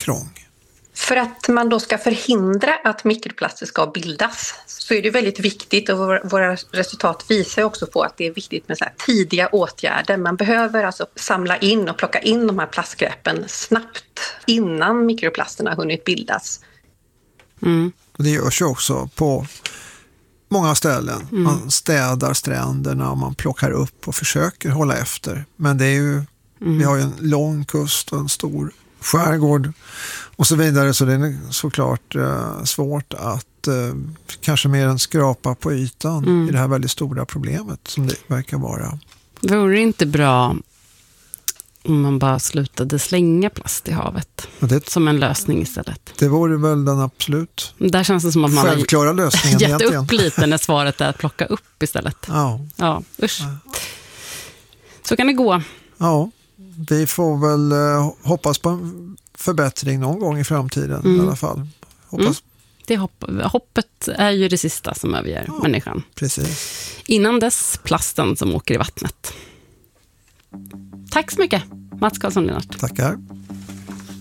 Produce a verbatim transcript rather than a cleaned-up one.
intrång? För att man då ska förhindra att mikroplaster ska bildas så är det väldigt viktigt, och våra resultat visar också på att det är viktigt med så här tidiga åtgärder. Man behöver alltså samla in och plocka in de här plastskräpen snabbt innan mikroplasterna har hunnit bildas. Mm. Det görs ju också på många ställen. Mm. Man städar stränderna och man plockar upp och försöker hålla efter. Men det är ju, mm. vi har ju en lång kust och en stor skärgård och så vidare, så det är såklart eh, svårt att eh, kanske mer än skrapa på ytan mm. i det här väldigt stora problemet som det verkar vara. Vore det inte bra om man bara slutade slänga plast i havet det, som en lösning istället? Det vore väl den absolut där känns det som att man självklara lösningen gett egentligen. Upp lite när svaret är att plocka upp istället. Ja. Ja, usch. Ja. Så kan det gå. Ja, vi får väl eh, hoppas på en förbättring någon gång i framtiden mm. i alla fall. Hoppas. Mm. Det hopp, hoppet är ju det sista som överger ja, människan. Precis. Innan dess plasten som åker i vattnet. Tack så mycket, Mats Karlsson-Linnart. Tackar.